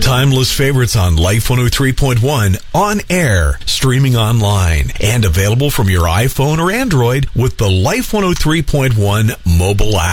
Timeless favorites on Life 103.1 on air, streaming online, and available from your iPhone or Android with the Life 103.1 mobile app.